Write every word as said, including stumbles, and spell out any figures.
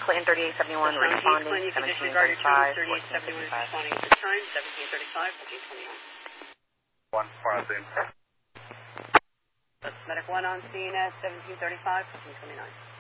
Clinton thirty-eight seventy-one, responding, seventeen thirty-five, fourteen fifty-five. Responding at this time, seventeen thirty-five, fourteen twenty-one. One, four on scene. Medic one on scene at seventeen thirty-five, fourteen twenty-nine.